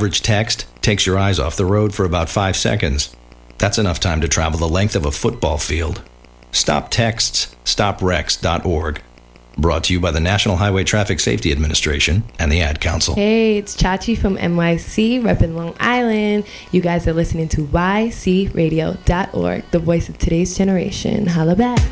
average text takes your eyes off the road for about 5 seconds. That's enough time to travel the length of a football field. Stop texts, stopwrecks.org. Brought to you by the National Highway Traffic Safety Administration and the Ad Council. Hey, it's Chachi from NYC, repping Long Island. You guys are listening to ycradio.org, the voice of today's generation. Holla back.